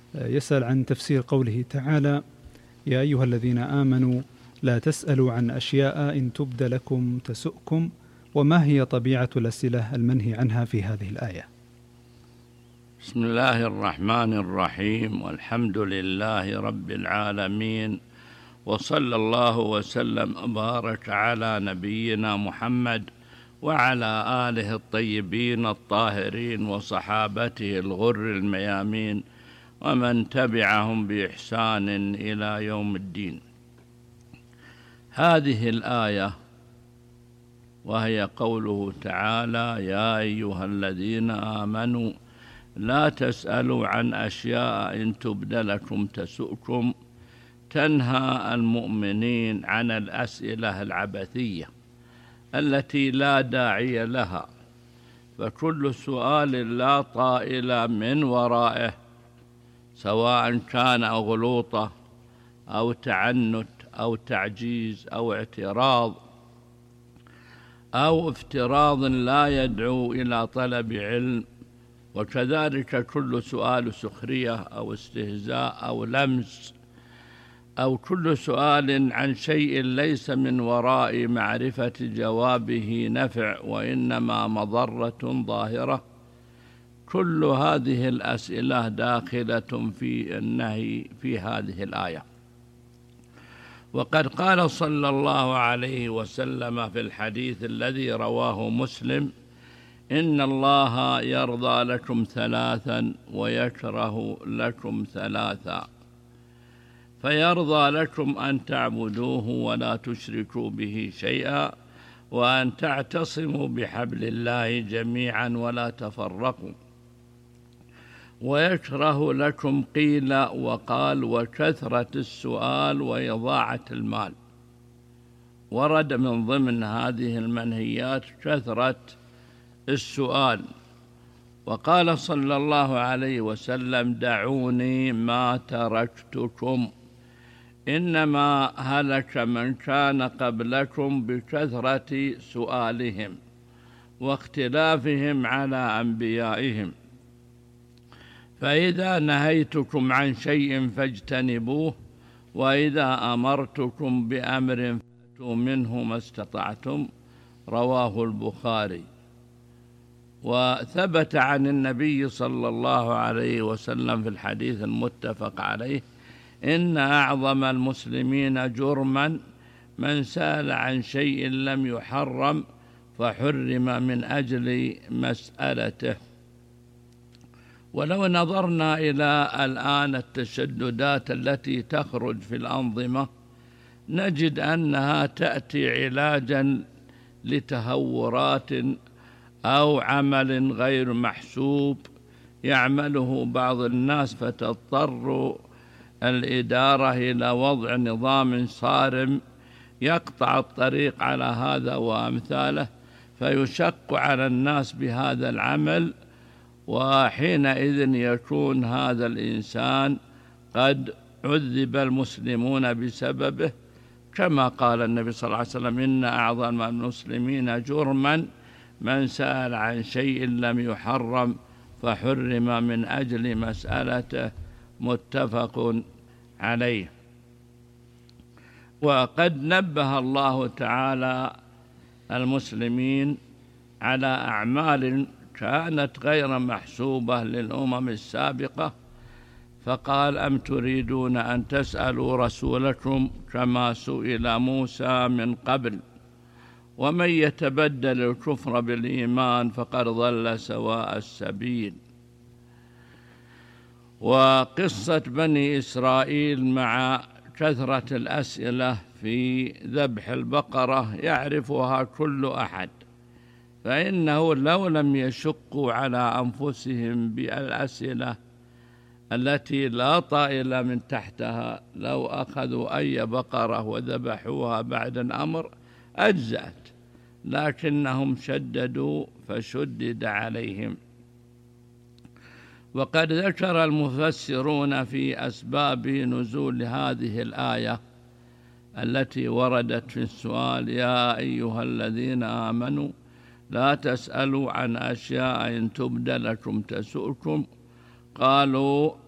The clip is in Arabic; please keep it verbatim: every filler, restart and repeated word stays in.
يسأل عن تفسير قوله تعالى: يا أيها الذين آمنوا لا تسألوا عن أشياء إن تبد لكم تسؤكم، وما هي طبيعة الأسئلة المنهي عنها في هذه الآية؟ بسم الله الرحمن الرحيم، والحمد لله رب العالمين، وصلى الله وسلم وبارك على نبينا محمد وعلى آله الطيبين الطاهرين وصحابته الغر الميامين ومن تبعهم بإحسان إلى يوم الدين. هذه الآية وهي قوله تعالى: يا أيها الذين آمنوا لا تسألوا عن أشياء إن تبد لكم تسؤكم، تنهى المؤمنين عن الأسئلة العبثية التي لا داعي لها، فكل سؤال لا طائل من ورائه، سواء كان غلوطة أو تعنت أو تعجيز أو اعتراض أو افتراض لا يدعو إلى طلب علم، وكذلك كل سؤال سخرية أو استهزاء أو لمس، أو كل سؤال عن شيء ليس من وراء معرفة جوابه نفع وإنما مضرة ظاهرة. كل هذه الأسئلة داخلة في النهي في هذه الآية. وقد قال صلى الله عليه وسلم في الحديث الذي رواه مسلم: إن الله يرضى لكم ثلاثا ويكره لكم ثلاثا، فيرضى لكم أن تعبدوه ولا تشركوا به شيئا، وأن تعتصموا بحبل الله جميعا ولا تفرقوا، ويكره لكم قيل وقال وكثرة السؤال وإضاعة المال. ورد من ضمن هذه المنهيات كثرة السؤال. وقال صلى الله عليه وسلم: دعوني ما تركتكم، إنما هلك من كان قبلكم بكثرة سؤالهم واختلافهم على أنبيائهم، فإذا نهيتكم عن شيء فاجتنبوه، وإذا أمرتكم بأمر فأتوا منه ما استطعتم. رواه البخاري. وثبت عن النبي صلى الله عليه وسلم في الحديث المتفق عليه: إن أعظم المسلمين جرما من سأل عن شيء لم يحرم فحرم من أجل مسألته. ولو نظرنا إلى الآن التشددات التي تخرج في الأنظمة، نجد أنها تأتي علاجا لتهورات أو عمل غير محسوب يعمله بعض الناس، فتضطر الإدارة إلى وضع نظام صارم يقطع الطريق على هذا وأمثاله، فيشق على الناس بهذا العمل، وحينئذ يكون هذا الإنسان قد عذب المسلمون بسببه، كما قال النبي صلى الله عليه وسلم: إن أعظم المسلمين جرما من سأل عن شيء لم يحرم فحرم من أجل مسألته. متفق عليه. وقد نبه الله تعالى المسلمين على أعمال كانت غير محسوبة للأمم السابقة، فقال: أم تريدون أن تسألوا رسولكم كما سئل موسى من قبل، ومن يتبدل الكفر بالإيمان فقد ضل سواء السبيل. وقصة بني إسرائيل مع كثرة الأسئلة في ذبح البقرة يعرفها كل أحد، فإنه لو لم يشقوا على أنفسهم بالأسئلة التي لا طائل من تحتها، لو أخذوا أي بقرة وذبحوها بعد الأمر أجزأت، لكنهم شددوا فشدد عليهم. وقد ذكر المفسرون في أسباب نزول هذه الآية التي وردت في السؤال: يا أيها الذين آمنوا لا تسألوا عن أشياء إن تبد لكم تسؤكم. قالوا